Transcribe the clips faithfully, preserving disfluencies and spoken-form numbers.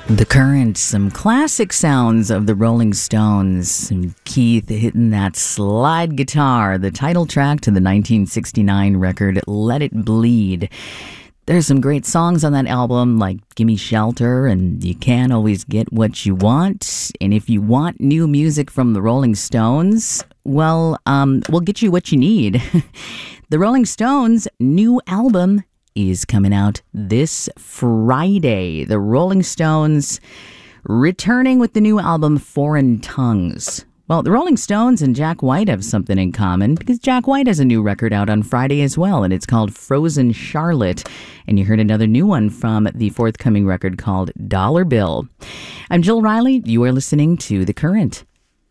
The Current, some classic sounds of the Rolling Stones. Keith hitting that slide guitar, the title track to the nineteen sixty-nine record Let It Bleed. There's some great songs on that album like Gimme Shelter and You Can't Always Get What You Want. And if you want new music from the Rolling Stones, well, um, we'll get you what you need. The Rolling Stones' new album is coming out this Friday. The Rolling Stones returning with the new album Foreign Tongues. Well, the Rolling Stones and Jack White have something in common because Jack White has a new record out on Friday as well, and it's called Frozen Charlotte. And you heard another new one from the forthcoming record called Dollar Bill. I'm Jill Riley. You are listening to The Current.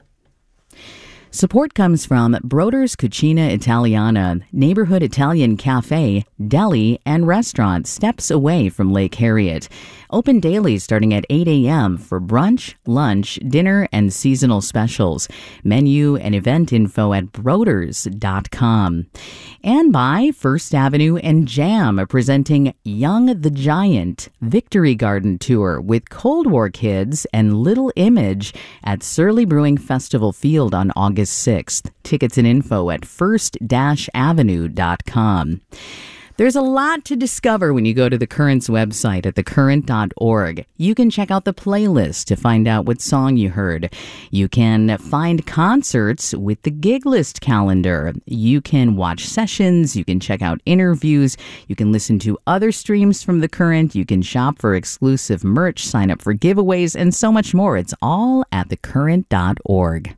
Support comes from Broder's Cucina Italiana, neighborhood Italian cafe, deli, and restaurant steps away from Lake Harriet. Open daily starting at eight a.m. for brunch, lunch, dinner, and seasonal specials. Menu and event info at broders dot com. And by First Avenue and Jam, presenting Young the Giant Victory Garden Tour with Cold War Kids and Little Image at Surly Brewing Festival Field on August sixth. Tickets and info at first avenue dot com. There's a lot to discover when you go to The Current's website at the current dot org. You can check out the playlist to find out what song you heard. You can find concerts with the gig list calendar. You can watch sessions. You can check out interviews. You can listen to other streams from The Current. You can shop for exclusive merch, sign up for giveaways, and so much more. It's all at the current dot org.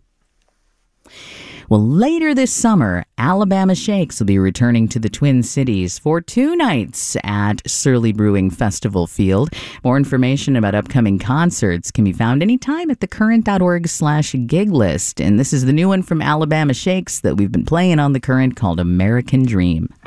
Well, later this summer, Alabama Shakes will be returning to the Twin Cities for two nights at Surly Brewing Festival Field. More information about upcoming concerts can be found anytime at the current dot org slash gig list. And this is the new one from Alabama Shakes that we've been playing on The Current called American Dream.